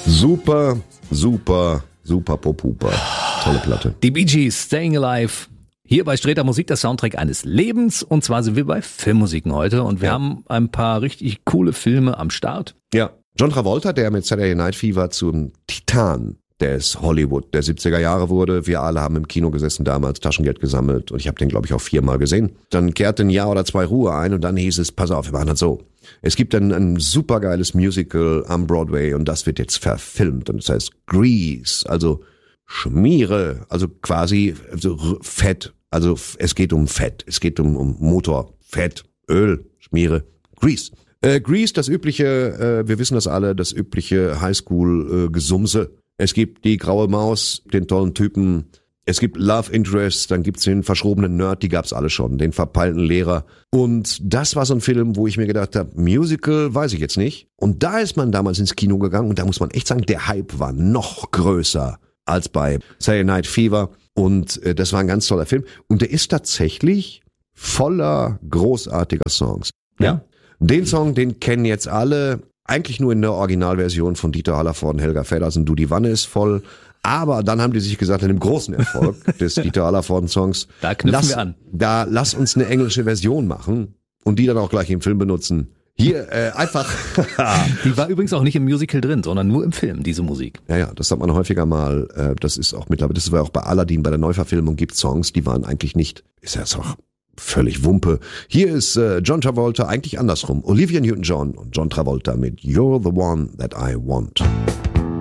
Super, super, super Popuper. Tolle Platte. Die Bee Gees, Staying Alive. Hier bei Sträter Musik, der Soundtrack eines Lebens. Und zwar sind wir bei Filmmusiken heute. Und wir haben ein paar richtig coole Filme am Start. Ja, John Travolta, der mit Saturday Night Fever zum Titan des Hollywood der 70er Jahre wurde. Wir alle haben im Kino gesessen damals, Taschengeld gesammelt und ich habe den, glaube ich, auch 4-mal gesehen. Dann kehrte ein Jahr oder 2 Ruhe ein und dann hieß es, pass auf, wir machen das so. Es gibt ein supergeiles Musical am Broadway und das wird jetzt verfilmt und das heißt Grease, also Schmiere, also quasi Fett, also es geht um Fett, es geht um Motor, Fett, Öl, Schmiere, Grease. Grease, das übliche, wir wissen das alle, das übliche Highschool-Gesumse. Es gibt die graue Maus, den tollen Typen. Es gibt Love Interest, dann gibt's den verschrobenen Nerd, die gab's alle schon, den verpeilten Lehrer. Und das war so ein Film, wo ich mir gedacht habe, Musical weiß ich jetzt nicht. Und da ist man damals ins Kino gegangen und da muss man echt sagen, der Hype war noch größer als bei Saturday Night Fever. Und das war ein ganz toller Film. Und der ist tatsächlich voller großartiger Songs. Ja. Den Song, den kennen jetzt alle. Eigentlich nur in der Originalversion von Dieter Hallervorden und Helga Feddersen, Du, die Wanne ist voll. Aber dann haben die sich gesagt, in dem großen Erfolg des Dieter Hallervorden-Songs, da knüpfen wir an. Lass uns eine englische Version machen und die dann auch gleich im Film benutzen. Hier einfach. Die war übrigens auch nicht im Musical drin, sondern nur im Film, diese Musik. Ja, das hat man häufiger mal. Das ist auch mittlerweile, das war auch bei Aladdin, bei der Neuverfilmung gibt Songs, die waren eigentlich nicht, ist ja auch völlig Wumpe. Hier ist John Travolta eigentlich andersrum. Olivia Newton-John und John Travolta mit You're the One That I Want.